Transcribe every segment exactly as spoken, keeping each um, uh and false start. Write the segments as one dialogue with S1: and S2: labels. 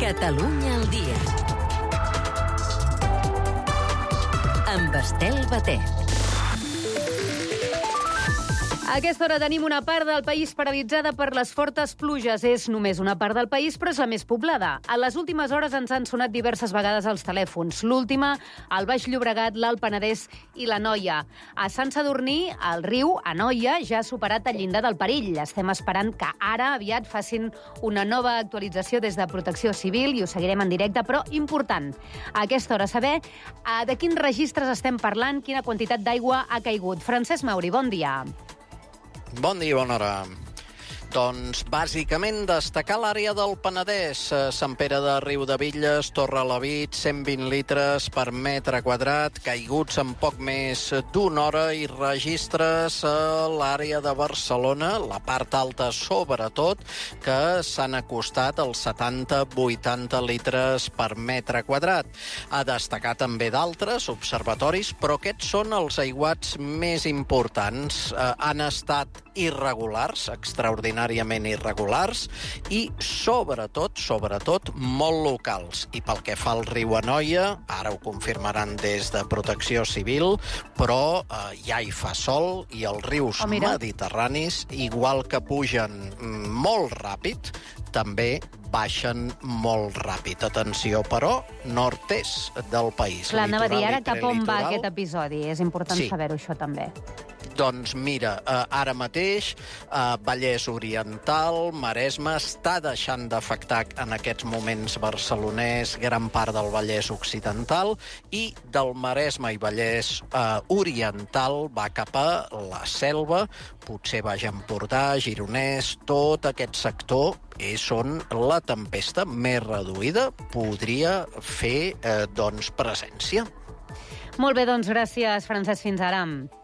S1: Catalunya al dia. Amb Estel Baté.
S2: A aquesta hora tenim una part del país paralitzada per les fortes pluges. És només una part del país, però és la més poblada. A les últimes hores ens han sonat diverses vegades els telèfons. L'última, al Baix Llobregat, l'Alt Penedès i l'Anoia. A Sant Sadurní, el riu Anoia ja ha superat el llindar del perill. Estem esperant que ara aviat facin una nova actualització des de Protecció Civil i ho seguirem en directe, però important. A aquesta hora saber eh, de quins registres estem parlant, quina quantitat d'aigua ha caigut. Francesc Mauri, bon dia.
S3: Bon dia, bona hora. Doncs, bàsicament, destacar l'àrea del Penedès. Sant Pere de Riudebitlles, Torrelavit, cent vint litres per metre quadrat, caiguts en poc més d'una hora, i registres a l'àrea de Barcelona, la part alta sobretot, que s'han acostat als setanta vuitanta litres per metre quadrat. A destacar també d'altres observatoris, però aquests són els aiguats més importants. Eh, han estat irregulars, extraordinàriament irregulars, i sobretot, sobretot, molt locals. I pel que fa al riu Anoia, ara ho confirmaran des de Protecció Civil, però eh, ja hi fa sol i els rius
S2: oh,
S3: mediterranis, igual que pugen molt ràpid, també baixen molt ràpid. Atenció, però, nord-est del país.
S2: Clar, anava a dir ara
S3: Litoral i
S2: cap on va
S3: prelitoral.
S2: aquest episodi. És important
S3: Sí.
S2: saber-ho, això també.
S3: Doncs mira, eh, ara mateix eh, Vallès Oriental, Maresme, està deixant d'afectar en aquests moments barcelonès gran part del Vallès Occidental, i del Maresme i Vallès eh, Oriental va cap a la Selva, potser Baix Empordà, Gironès, tot aquest sector és on la tempesta més reduïda podria fer eh, doncs, presència.
S2: Molt bé, doncs gràcies, Francesc. Fins ara.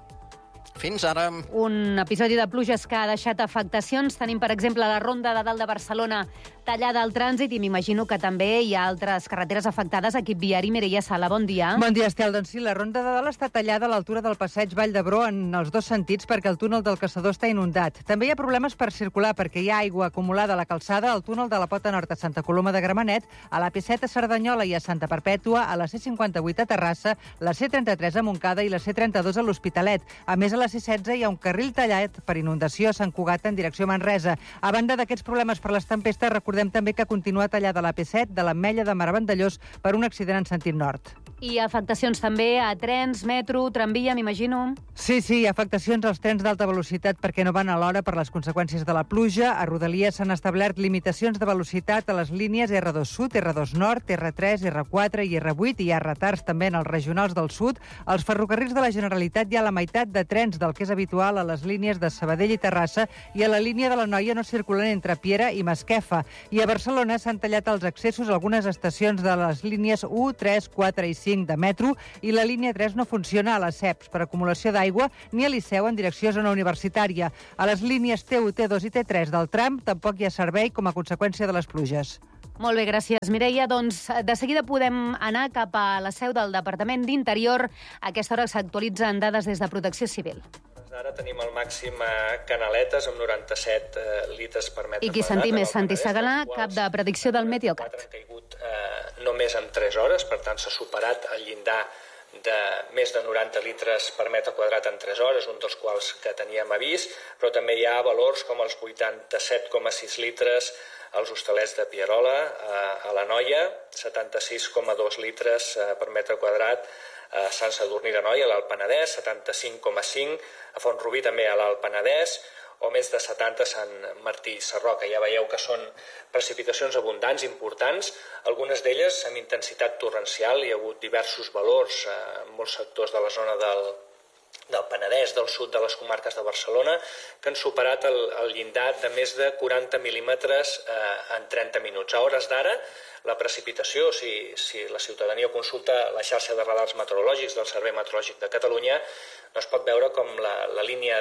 S3: Fins ara.
S2: Un episodi de pluges que ha deixat afectacions. Tenim, per exemple, la Ronda de Dalt de Barcelona tallada al trànsit, i m'imagino que també hi ha altres carreteres afectades. Equip viari, Mireia Sala, bon dia.
S4: Bon dia, Estel. Doncs sí, la Ronda de Dalt està tallada a l'altura del passeig Vall d'Hebron en els dos sentits perquè el túnel del Caçador està inundat. També hi ha problemes per circular perquè hi ha aigua acumulada a la calçada al túnel de la Pota Nord a Santa Coloma de Gramenet, a l'A P set a Cerdanyola i a Santa Perpètua, a la C cinquanta-vuit a Terrassa, la C trenta-tres a Montcada i la C trenta-dos a l'Hospitalet. A més, a la C setze hi ha un carril tallat per inundació a Sant Cugat en direcció a Manresa. A banda d'aquests problemes per les tempestes, recordem també que continua tallada l'A P set de l'Ametlla de Maravandellós per un accident en sentit nord.
S2: I afectacions també a trens, metro, tramvia, m'imagino.
S4: Sí, sí, hi ha afectacions als trens d'alta velocitat perquè no van a l'hora per les conseqüències de la pluja. A Rodalies s'han establert limitacions de velocitat a les línies R dos Sud, R dos Nord, R tres, R quatre i R vuit, i hi ha retards també en els regionals del sud. Als ferrocarrils de la Generalitat hi ha la meitat de trens del que és habitual a les línies de Sabadell i Terrassa, i a la línia de l'Anoia no circulen entre Piera i Masquefa. I a Barcelona s'han tallat els accessos a algunes estacions de les línies u, tres, quatre i cinc de metro, i la línia tres no funciona a les C E Ps per acumulació d'aigua ni a Liceu en direcció a zona universitària. A les línies T u, T dos i T tres del tram tampoc hi ha servei com a conseqüència de les pluges.
S2: Molt bé, gràcies, Mireia. Doncs de seguida podem anar cap a la seu del Departament d'Interior. A aquesta hora s'actualitzen dades des de Protecció Civil.
S5: Ara tenim el màxim a Canaletes amb noranta-set eh, litres per metre quadrat.
S2: I qui sentim és Santi Segalà, cap de predicció del Meteocat.
S5: Han caigut eh, només en tres hores, per tant s'ha superat el llindar de més de noranta litres per metre quadrat en tres hores, un dels quals que teníem avís, però també hi ha valors com els vuitanta-set coma sis litres als Hostalets de Pierola, eh, a l'Anoia, setanta-sis coma dos litres eh, per metre quadrat a Sant Sadurní d'Anoia, a l'Alt Penedès, setanta-cinc coma cinc, a Font-rubí també a l'Alt Penedès, o més de setanta a Sant Martí Sarroca. Ja veieu que són precipitacions abundants, importants, algunes d'elles amb intensitat torrencial. Hi ha hagut diversos valors en molts sectors de la zona del, del Penedès, del sud de les comarques de Barcelona, que han superat el, el llindar de més de quaranta mil·límetres eh, en trenta minuts. A hores d'ara, la precipitació, si, si la ciutadania consulta la xarxa de radars meteorològics del Servei Meteorològic de Catalunya, no es pot veure com la, la línia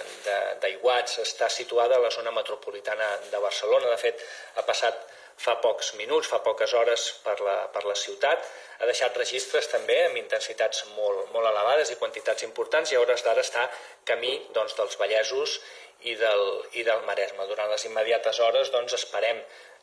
S5: d'aiguats està situada a la zona metropolitana de Barcelona. De fet, ha passat fa pocs minuts, fa poques hores per la, per la ciutat. Ha deixat registres també amb intensitats molt, molt elevades i quantitats importants, i a hores d'ara està camí doncs, dels Vallesos i del, i del Maresme. Durant les immediates hores doncs, esperem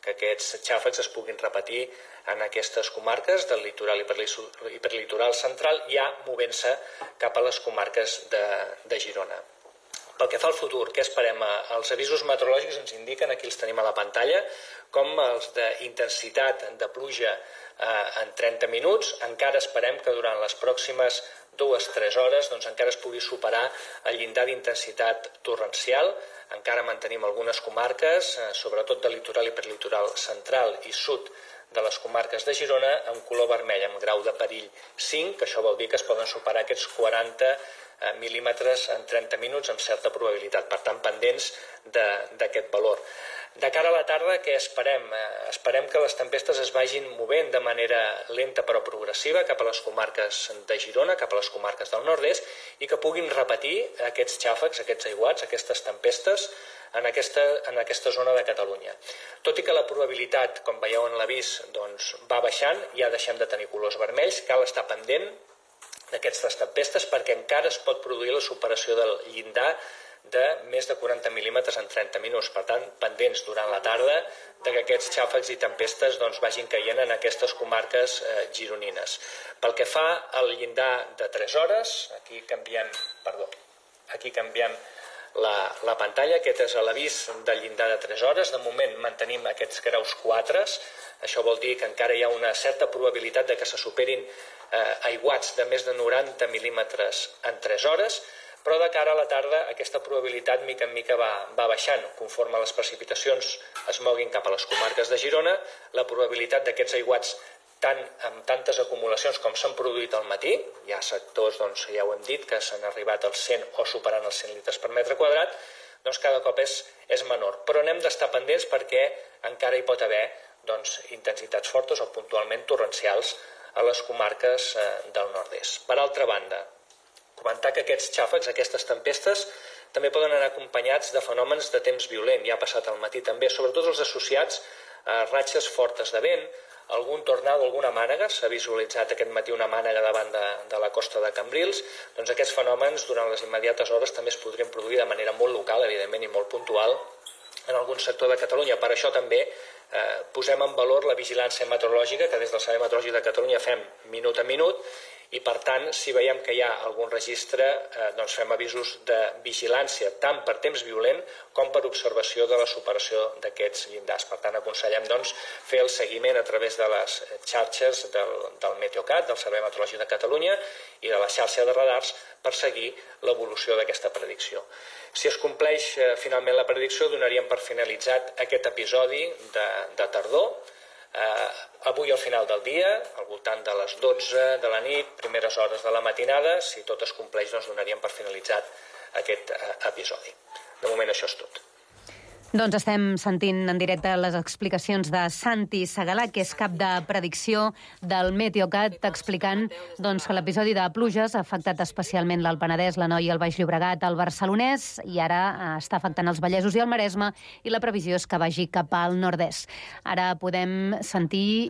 S5: que aquests xàfecs es puguin repetir en aquestes comarques del litoral i hiperlitoral central, ja movent-se cap a les comarques de, de Girona. Pel que fa al futur, què esperem? Els avisos meteorològics ens indiquen, aquí els tenim a la pantalla, com els d'intensitat de pluja eh, en trenta minuts. Encara esperem que durant les pròximes dues a tres hores doncs, encara es pugui superar el llindar d'intensitat torrencial. Encara mantenim algunes comarques, eh, sobretot del litoral i hiperlitoral central i sud de les comarques de Girona, amb color vermell, amb grau de perill cinc, que això vol dir que es poden superar aquests quaranta mil·límetres en trenta minuts amb certa probabilitat, per tant pendents d'aquest valor. De cara a la tarda, què esperem? Esperem que les tempestes es vagin movent de manera lenta però progressiva cap a les comarques de Girona, cap a les comarques del nord-est, i que puguin repetir aquests xàfecs, aquests aiguats, aquestes tempestes en aquesta, en aquesta zona de Catalunya. Tot i que la probabilitat, com veieu en l'avís, doncs, va baixant, ja deixem de tenir colors vermells, cal estar pendent d'aquestes tempestes perquè encara es pot produir la superació del llindar de més de quaranta mil·límetres en trenta minuts. Per tant, pendents durant la tarda de que aquests xàfecs i tempestes doncs, vagin caient en aquestes comarques eh, gironines. Pel que fa al llindar de tres hores, aquí canviem, perdó, aquí canviem la, la pantalla, aquest és l'avís del llindar de tres hores. De moment mantenim aquests graus quatre, això vol dir que encara hi ha una certa probabilitat de que se superin eh, aiguats de més de noranta mil·límetres en tres hores, però de cara a la tarda aquesta probabilitat mica en mica va, va baixant. Conforme les precipitacions es moguin cap a les comarques de Girona, la probabilitat d'aquests aiguats tant, amb tantes acumulacions com s'han produït al matí, hi ha sectors, doncs, ja ho hem dit, que s'han arribat als cent o superant els cent litres per metre quadrat, doncs cada cop és, és menor. Però n'hem d'estar pendents perquè encara hi pot haver doncs, intensitats fortes o puntualment torrencials a les comarques eh, del nord-est. Per altra banda, comentar que aquests xàfecs, aquestes tempestes, també poden anar acompanyats de fenòmens de temps violent, ja ha passat al matí també, sobretot els associats a ratxes fortes de vent, algun tornado, alguna mànega, s'ha visualitzat aquest matí una mànega davant de, de la costa de Cambrils, doncs aquests fenòmens durant les immediates hores també es podrien produir de manera molt local, evidentment, i molt puntual en algun sector de Catalunya. Per això també eh, posem en valor la vigilància meteorològica que des del Servei Meteorològic de Catalunya fem minut a minut, i per tant, si veiem que hi ha algun registre, eh, doncs fem avisos de vigilància tant per temps violent com per observació de la superació d'aquests llindars. Per tant, aconsellem doncs, fer el seguiment a través de les xarxes del, del Meteocat, del Servei Meteorològic de Catalunya, i de la xarxa de radars per seguir l'evolució d'aquesta predicció. Si es compleix eh, finalment la predicció, donaríem per finalitzat aquest episodi de, de tardor. Uh, avui al final del dia, al voltant de les dotze de la nit, primeres hores de la matinada, si tot es compleix, doncs donaríem per finalitzat aquest uh, episodi. De moment això és tot.
S2: Doncs estem sentint en directe les explicacions de Santi Segalà, que és cap de predicció del Meteocat, explicant doncs, que l'episodi de pluges ha afectat especialment l'Alt Penedès, l'Anoia, el Baix Llobregat, el Barcelonès, i ara eh, està afectant els Vallesos i el Maresme, i la previsió és que vagi cap al nord-est. Ara podem sentir